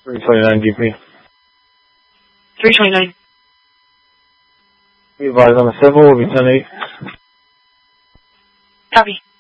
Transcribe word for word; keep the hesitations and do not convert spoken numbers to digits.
three twenty-nine, give me. three twenty-nine. Be advised on the civil, will be ten eight. Copy.